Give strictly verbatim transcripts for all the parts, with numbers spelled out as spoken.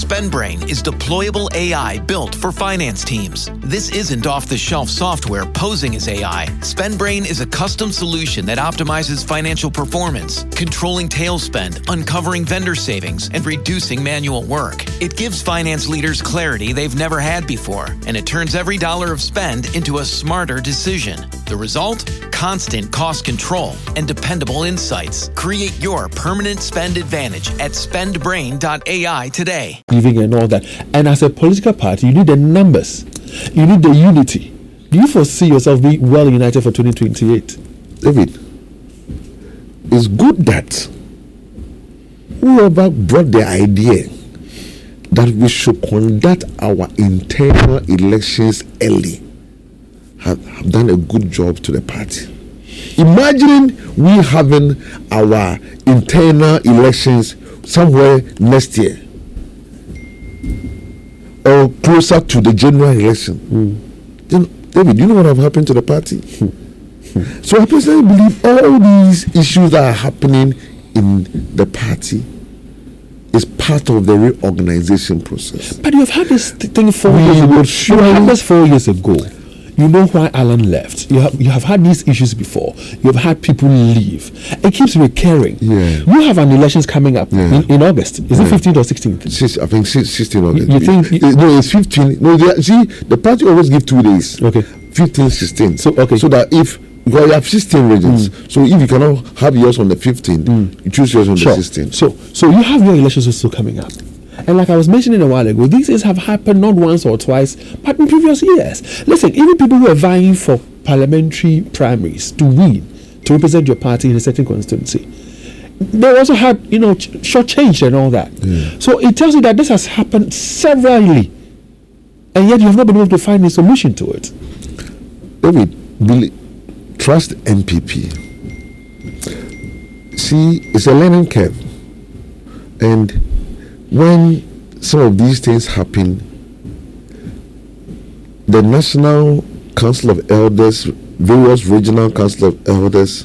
SpendBrain is deployable A I built for finance teams. This isn't off-the-shelf software posing as A I. SpendBrain is a custom solution that optimizes financial performance, controlling tail spend, uncovering vendor savings, and reducing manual work. It gives finance leaders clarity they've never had before, and it turns every dollar of spend into a smarter decision. The result? Constant cost control and dependable insights. Create your permanent spend advantage at spend brain dot A I today. Giving and all that. And as a political party, you need the numbers. You need the unity. Do you foresee yourself being well united for twenty twenty-eight? David, it's good that whoever brought the idea that we should conduct our internal elections early have, have done a good job to the party. Imagine we having our internal elections somewhere next year or closer to the general election. Mm. Then, David, you know what have happened to the party? Mm. So I personally believe all these issues that are happening in the party is part of the reorganization process. But you've had this th- thing four we years ago. Surely you had this four years ago. You know why Alan left. You have you have had these issues before. You have had people leave. It keeps recurring. Yeah. You have an elections coming up yeah. in, in August. Is yeah. it fifteenth or sixteenth? Six, I think sixteen August. You, you think? It, no, it's fifteen. No, they, see, the party always give two days. Okay. fifteen, sixteen. So okay. So that if because you have sixteen regions, mm. so if you cannot have yours on the fifteenth, mm. you choose yours on sure. the sixteenth. So so you have your elections also coming up. And like I was mentioning a while ago, these things have happened not once or twice, but in previous years. Listen, even people who are vying for parliamentary primaries to win, to represent your party in a certain constituency, they also had, you know, ch- shortchanged and all that. Yeah. So it tells you that this has happened severally, and yet you have not been able to find a solution to it. David, really, trust N P P. See, it's a learning curve. And when some of these things happen, the National Council of Elders, various regional council of elders,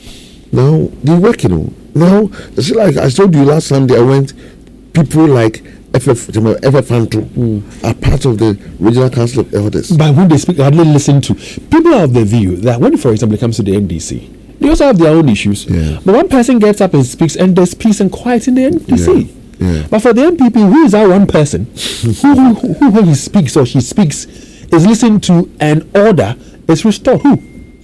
now they're working on. Now, it's like I told you last Sunday, I went, people like F F Fanto mm. are part of the regional council of elders. But when they speak, I hardly listen to. People are of the view that when, for example, it comes to the N D C, they also have their own issues. Yeah. But one person gets up and speaks, and there's peace and quiet in the N D C. Yeah. Yeah. But for the N P P, who is that one person who, who, who, who, when he speaks or she speaks, is listened to and order is restored? Who?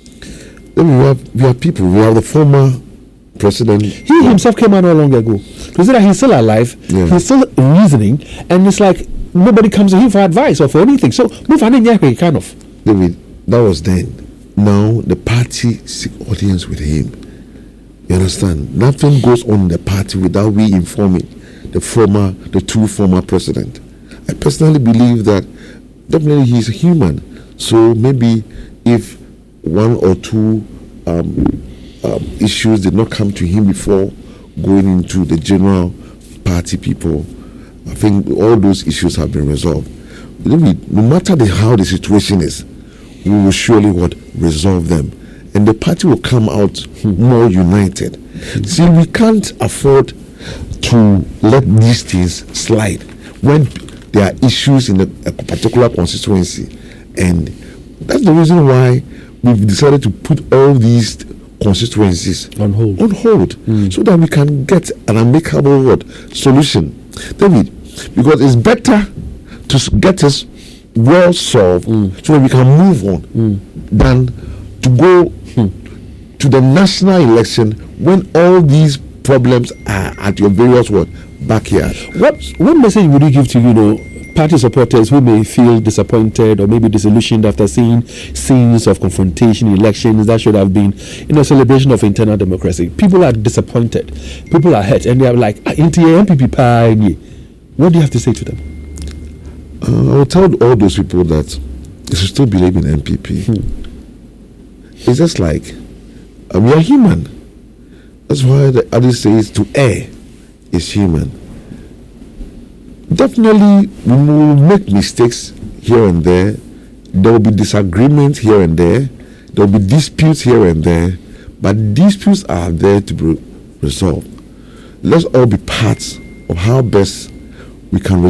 Then we have, we have people. We have the former president. He himself came out not long ago. To say that he's still alive, yeah. he's still reasoning, and it's like nobody comes to him for advice or for anything. So, move on in kind of. David, that was then. Now the party seek audience with him. You understand? Nothing goes on in the party without we informing the former, the two former president. I personally believe that definitely he's a human. So maybe if one or two um, um, issues did not come to him before going into the general party people, I think all those issues have been resolved. Maybe, no matter the, how the situation is, we will surely what resolve them, and the party will come out more united. Mm-hmm. See, we can't afford to let these things slide when there are issues in a, a particular constituency, and that's the reason why we've decided to put all these constituencies on hold, on hold, mm. so that we can get an amicable what, solution, David. Because it's better to get this well solved mm. so that we can move on mm. than to go mm. to the national election when all these problems are at your various what backyard. What what message would you give to, you know, party supporters who may feel disappointed or maybe disillusioned after seeing scenes of confrontation, elections that should have been, you know, celebration of internal democracy? People are disappointed, people are hurt, and they are like, ah, N P P pie. What do you have to say to them? Uh, I will tell all those people that they should still believe in N P P. Hmm. It's just like uh, we are human. That's why the other says to err is human. Definitely, we will make mistakes here and there. There will be disagreements here and there. There will be disputes here and there. But disputes are there to be resolved. Let's all be parts of how best we can resolve